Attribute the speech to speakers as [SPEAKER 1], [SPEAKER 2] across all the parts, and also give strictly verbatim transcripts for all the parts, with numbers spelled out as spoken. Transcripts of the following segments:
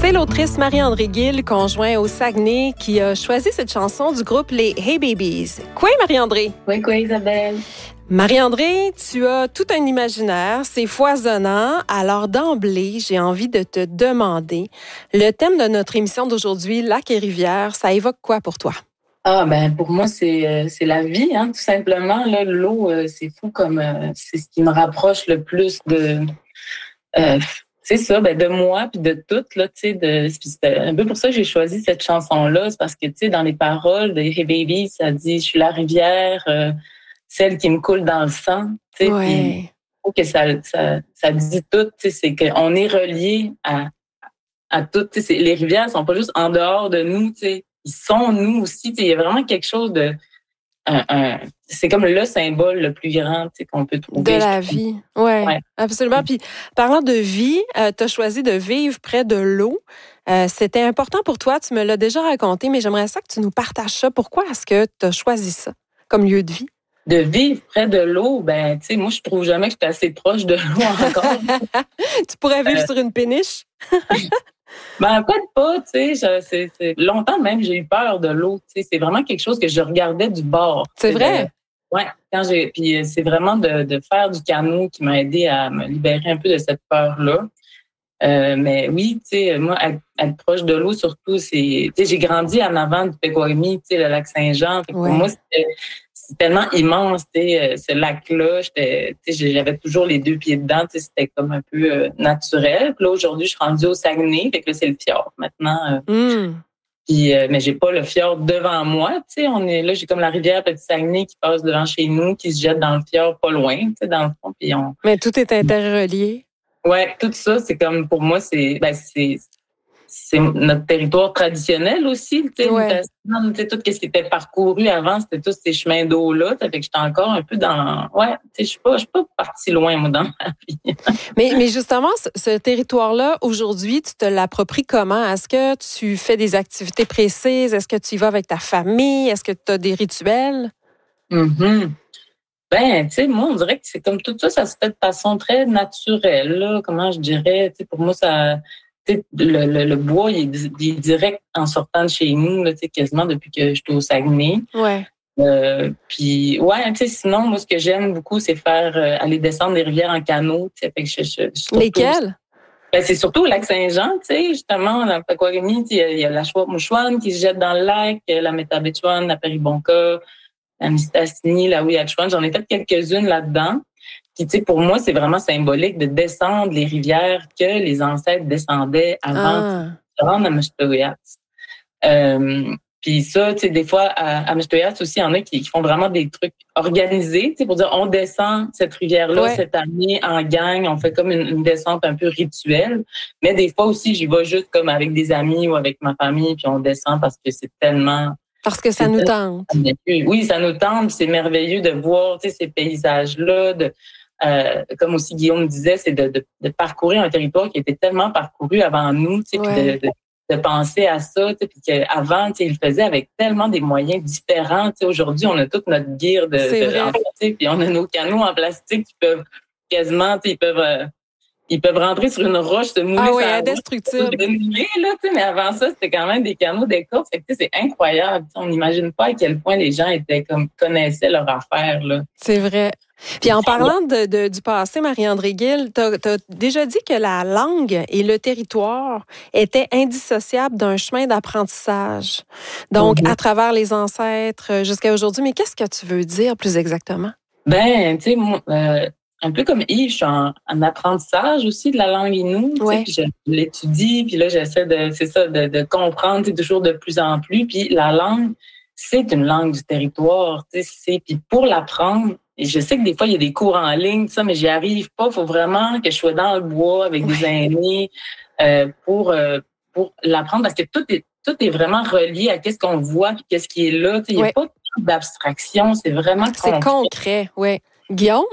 [SPEAKER 1] C'est l'autrice Marie-André Gill, conjointe au Saguenay, qui a choisi cette chanson du groupe Les Hey Babies. Quoi, Marie-André?
[SPEAKER 2] Oui, quoi, Isabelle?
[SPEAKER 1] Marie-André, tu as tout un imaginaire, c'est foisonnant. Alors d'emblée, j'ai envie de te demander, le thème de notre émission d'aujourd'hui, Lac et rivière, ça évoque quoi pour toi?
[SPEAKER 2] Ah, ben pour moi, c'est, euh, c'est la vie, hein, tout simplement. Là, l'eau, euh, c'est fou comme... Euh, c'est ce qui me rapproche le plus de... Euh, c'est ça, ben de moi puis de tout, là, tu sais. De, c'est un peu pour ça que j'ai choisi cette chanson-là. C'est parce que, tu sais, dans les paroles de Hey Baby, ça dit « Je suis la rivière, euh, celle qui me coule dans le sang. » Tu sais,
[SPEAKER 1] ouais.
[SPEAKER 2] Puis, je trouve que ça, ça, ça dit tout, tu sais, c'est qu'on est reliés à, à tout. Tu sais, les rivières sont pas juste en dehors de nous, tu sais. Ils sont nous aussi. Tu sais, il y a vraiment quelque chose de... Un, un, c'est comme le symbole le plus grand, tu sais, qu'on peut trouver.
[SPEAKER 1] De la vie, ouais, ouais, absolument. Puis, parlant de vie, euh, tu as choisi de vivre près de l'eau. Euh, c'était important pour toi, tu me l'as déjà raconté, mais j'aimerais ça que tu nous partages ça. Pourquoi est-ce que tu as choisi ça comme lieu de vie?
[SPEAKER 2] De vivre près de l'eau, ben, tu sais, moi, je trouve jamais que je suis assez proche de l'eau encore.
[SPEAKER 1] Tu pourrais vivre euh... sur une péniche?
[SPEAKER 2] Ben, peut-être pas, tu sais. C'est, c'est... Longtemps même, j'ai eu peur de l'eau, tu sais. C'est vraiment quelque chose que je regardais du bord.
[SPEAKER 1] C'est vrai?
[SPEAKER 2] De... Ouais, quand j'ai. Puis c'est vraiment de, de faire du canot qui m'a aidé à me libérer un peu de cette peur-là. Euh, mais oui, tu sais, moi, être, être proche de l'eau, surtout, c'est. Tu sais, j'ai grandi en avant du Pequawami, tu sais, le lac Saint-Jean. Fait que ouais. Pour moi, c'était. C'est tellement immense, tu sais, ce lac-là. J'étais, tu sais, j'avais toujours les deux pieds dedans. Tu sais, c'était comme un peu euh, naturel. Puis là, aujourd'hui, je suis rendue au Saguenay. Fait que là, c'est le fjord maintenant. Euh, mm. Puis, euh, mais j'ai pas le fjord devant moi. Tu sais, on est là, j'ai comme la rivière Petit Saguenay qui passe devant chez nous, qui se jette dans le fjord pas loin, tu sais, dans le fond. Puis on.
[SPEAKER 1] Mais tout est interrelié.
[SPEAKER 2] Ouais, tout ça, c'est comme pour moi, c'est, ben c'est. C'est notre territoire traditionnel aussi, tu sais, ouais. Tu sais, tout ce qui était parcouru avant, c'était tous ces chemins d'eau-là, fait que j'étais encore un peu dans, ouais, tu sais, je suis pas, je suis pas partie loin, moi, dans ma vie.
[SPEAKER 1] mais, mais justement, ce, ce territoire-là, aujourd'hui, tu te l'appropries comment? Est-ce que tu fais des activités précises? Est-ce que tu y vas avec ta famille? Est-ce que tu as des rituels?
[SPEAKER 2] Mm-hmm. Ben, tu sais, moi, on dirait que c'est comme tout ça, ça se fait de façon très naturelle, là, comment je dirais, tu sais, pour moi, ça... Le, le, le bois, il est, il est direct en sortant de chez nous, là, quasiment depuis que je suis au Saguenay.
[SPEAKER 1] Ouais.
[SPEAKER 2] Euh, puis, ouais, tu sais, sinon, moi, ce que j'aime beaucoup, c'est faire euh, aller descendre des rivières en canot. Fait que je, je, je,
[SPEAKER 1] Lesquelles?
[SPEAKER 2] Ben, c'est surtout au lac Saint-Jean, tu sais, justement, dans le Pequawami, il y, y a la Chouette-Mouchouane qui se jette dans le lac, la Métabetchouane, la Péribonka, la Mistassini, la Ouiatchouane. J'en ai fait quelques-unes là-dedans. Puis, tu sais, pour moi, c'est vraiment symbolique de descendre les rivières que les ancêtres descendaient avant ah. de se rendre à Meshtoyatz. Euh, puis ça, tu sais, des fois, à, à Meshtoyatz aussi, il y en a qui, qui font vraiment des trucs organisés, tu sais, pour dire, on descend cette rivière-là ouais. cette année en gang, on fait comme une, une descente un peu rituelle. Mais des fois aussi, j'y vais juste comme avec des amis ou avec ma famille, puis on descend parce que c'est tellement...
[SPEAKER 1] Parce que ça nous tente.
[SPEAKER 2] Oui, ça nous tente. C'est merveilleux de voir, tu sais, ces paysages-là, de... Euh, comme aussi Guillaume disait, c'est de, de, de parcourir un territoire qui était tellement parcouru avant nous, tu sais, ouais. puis de, de, de penser à ça, tu sais, puis qu'avant, tu sais, il le faisait avec tellement des moyens différents. Tu sais, aujourd'hui, on a toute notre gear de, de en plastique, puis on a nos canots en plastique qui peuvent quasiment, tu sais, ils peuvent, euh, ils peuvent rentrer sur une roche, se mouler
[SPEAKER 1] ah oui,
[SPEAKER 2] sur
[SPEAKER 1] indestructible.
[SPEAKER 2] Là, tu sais, mais avant ça, c'était quand même des canots d'écorce. Fait que, tu sais, c'est incroyable. Tu sais, on n'imagine pas à quel point les gens étaient comme connaissaient leur affaire là.
[SPEAKER 1] C'est vrai. Puis en parlant de, de, du passé, Marie-André Gill, tu as déjà dit que la langue et le territoire étaient indissociables d'un chemin d'apprentissage. Donc, mm-hmm. à travers les ancêtres jusqu'à aujourd'hui. Mais qu'est-ce que tu veux dire plus exactement?
[SPEAKER 2] Ben, tu sais, moi, euh, un peu comme Yves, je suis en, en apprentissage aussi de la langue Innu. Ouais. Puis je l'étudie, puis là, j'essaie de, c'est ça, de, de comprendre toujours de plus en plus. Puis la langue, c'est une langue du territoire. Tu sais, puis pour l'apprendre, et je sais que des fois, il y a des cours en ligne, ça, mais j'y arrive pas. Il faut vraiment que je sois dans le bois avec des aînés euh, pour, euh, pour l'apprendre parce que tout est, tout est vraiment relié à qu'est-ce qu'on voit et qu'est-ce qui est là. Il n'y a ouais. pas d'abstraction. C'est vraiment
[SPEAKER 1] c'est concret. concret, oui. Guillaume?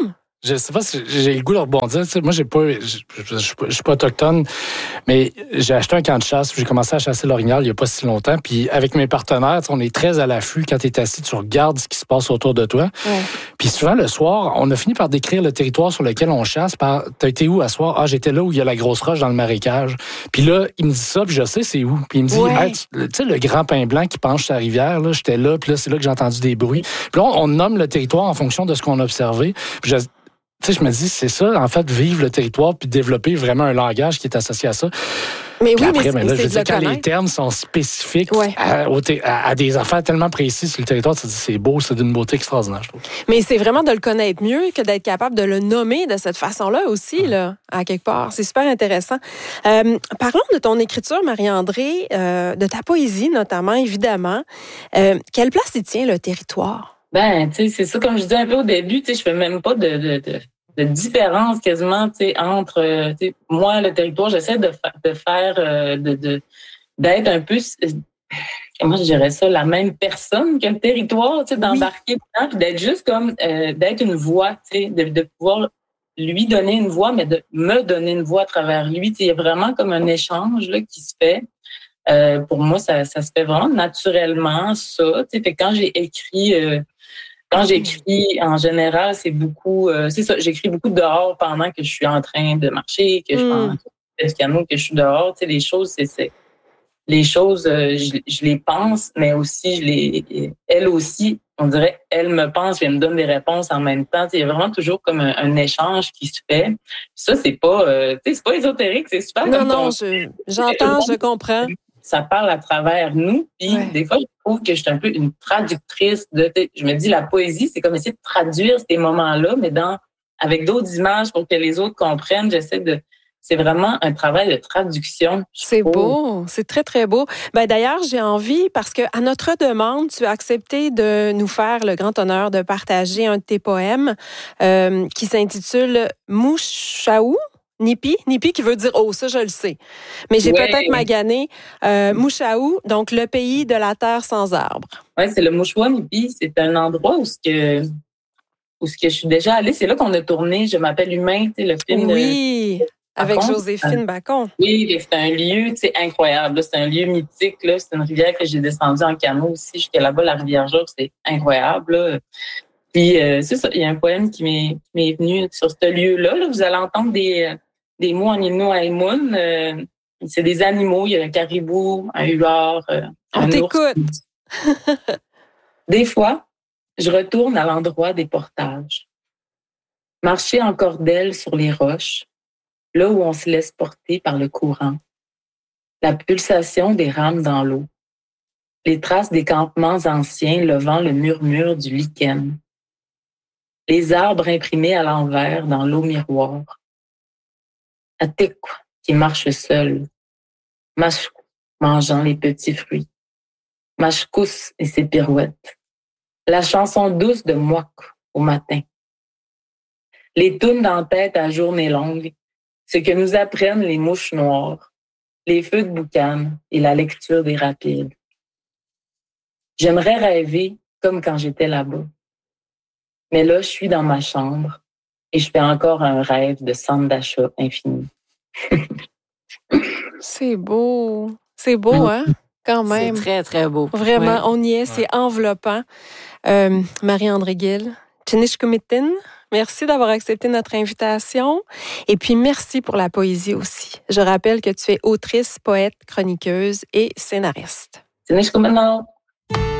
[SPEAKER 3] Je sais pas si j'ai le goût de rebondir. Tu sais, moi, j'ai pas, je, je, je, je suis pas autochtone, mais j'ai acheté un camp de chasse. J'ai commencé à chasser l'orignal il y a pas si longtemps. Puis avec mes partenaires, on est très à l'affût. Quand tu es assis, tu regardes ce qui se passe autour de toi. Ouais. Puis souvent, le soir, on a fini par décrire le territoire sur lequel on chasse. Par, t'as été où à soir? Ah, j'étais là où il y a la grosse roche dans le marécage. Puis là, il me dit ça, puis je sais c'est où. Puis il me dit, ouais. Hey, tu sais, le grand pin blanc qui penche sur la rivière, là, j'étais là, puis là, c'est là que j'ai entendu des bruits. Puis là, on, on nomme le territoire en fonction de ce qu'on a observé. Puis je, tu sais, je me dis, c'est ça, en fait, vivre le territoire puis développer vraiment un langage qui est associé à ça.
[SPEAKER 1] Mais
[SPEAKER 3] puis
[SPEAKER 1] oui,
[SPEAKER 3] après,
[SPEAKER 1] mais
[SPEAKER 3] mais là,
[SPEAKER 1] c'est
[SPEAKER 3] je veux dire, quand
[SPEAKER 1] connaître.
[SPEAKER 3] les termes sont spécifiques
[SPEAKER 1] ouais.
[SPEAKER 3] à, à, à des affaires tellement précises sur le territoire, tu te dis, c'est beau, c'est d'une beauté extraordinaire, je trouve.
[SPEAKER 1] Mais c'est vraiment de le connaître mieux que d'être capable de le nommer de cette façon-là aussi, ouais. là, à quelque part. C'est super intéressant. Euh, parlons de ton écriture, Marie-André, euh, de ta poésie notamment, évidemment. Euh, quelle place y tient le territoire?
[SPEAKER 2] Ben, tu sais, c'est ça, comme je disais un peu au début, tu sais, je fais même pas de... de, de... de différence quasiment, tu sais, entre, tu sais, moi, le territoire, j'essaie de, fa- de faire, euh, de, de, d'être un peu, comment je dirais ça, la même personne que le territoire, tu sais, d'embarquer oui. dedans, puis d'être juste comme, euh, d'être une voix, tu sais, de, de pouvoir lui donner une voix, mais de me donner une voix à travers lui. Tu sais, il y a vraiment comme un échange, là, qui se fait. Euh, pour moi, ça, ça se fait vraiment naturellement, ça. Tu sais, fait que quand j'ai écrit, euh, Quand j'écris, en général, c'est beaucoup... Euh, c'est ça, j'écris beaucoup dehors pendant que je suis en train de marcher, que je mm. fais du piano, que je suis dehors. Tu sais, les choses, c'est... c'est les choses, euh, je, je les pense, mais aussi, je les... Elle aussi, on dirait, elle me pense, puis elle me donne des réponses en même temps. Tu sais, il y a vraiment toujours comme un, un échange qui se fait. Puis ça, c'est pas... Euh, tu sais, c'est pas ésotérique, c'est super...
[SPEAKER 1] Non, non, je, j'entends, je comprends.
[SPEAKER 2] Ça parle à travers nous. Puis ouais. des fois, je trouve que je suis un peu une traductrice de... Je me dis, la poésie, c'est comme essayer de traduire ces moments-là, mais dans avec d'autres images pour que les autres comprennent. J'essaie de... C'est vraiment un travail de traduction.
[SPEAKER 1] C'est beau, c'est très, très beau. Ben, d'ailleurs, j'ai envie, parce qu'à notre demande, tu as accepté de nous faire le grand honneur de partager un de tes poèmes euh, qui s'intitule « Mouchaou ». Nipi, Nipi qui veut dire « oh », ça je le sais. Mais j'ai ouais. peut-être magané euh, Mouchaou, donc le pays de la terre sans arbres.
[SPEAKER 2] Oui, c'est le Mouchoua Nipi. C'est un endroit où ce que, où ce que je suis déjà allée. C'est là qu'on a tourné « Je m'appelle humain », tu sais, le film.
[SPEAKER 1] Oui,
[SPEAKER 2] de...
[SPEAKER 1] avec Bacon. Joséphine Bacon.
[SPEAKER 2] Oui, c'est un lieu incroyable. C'est un lieu mythique. Là. C'est une rivière que j'ai descendue en canot aussi. Jusqu'à là-bas, la rivière Jaure, c'est incroyable. Là. Puis, euh, c'est ça, il y a un poème qui m'est, qui m'est venu sur ce lieu-là. Là. Vous allez entendre des... des mots en Innu-Aïmoun. Euh, c'est des animaux. Il y a un caribou, un huard, euh, un
[SPEAKER 1] On t'écoute.
[SPEAKER 2] Des fois, je retourne à l'endroit des portages. Marcher en cordelle sur les roches, là où on se laisse porter par le courant. La pulsation des rames dans l'eau. Les traces des campements anciens levant le murmure du lichen. Les arbres imprimés à l'envers dans l'eau miroir. Atekwa qui marche seul, Mashkou mangeant les petits fruits, Mashkous et ses pirouettes, la chanson douce de Mouak au matin, les tounes dans tête à journée longue, ce que nous apprennent les mouches noires, les feux de boucan et la lecture des rapides. J'aimerais rêver comme quand j'étais là-bas, mais là je suis dans ma chambre et je fais encore un rêve de centre d'achat infini.
[SPEAKER 1] C'est beau. C'est beau, hein? Quand même.
[SPEAKER 4] C'est très, très beau.
[SPEAKER 1] Vraiment,
[SPEAKER 4] ouais.
[SPEAKER 1] on y est. C'est enveloppant. Euh, Marie-André Gill, Tchinishkumitin, merci d'avoir accepté notre invitation. Et puis, merci pour la poésie aussi. Je rappelle que tu es autrice, poète, chroniqueuse et scénariste.
[SPEAKER 2] Tchinishkumitin.